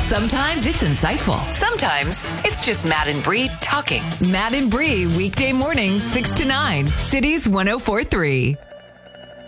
Sometimes it's insightful. Sometimes it's just Matt and Bree talking. Matt and Bree, weekday mornings, 6 to 9. Cities 104.3.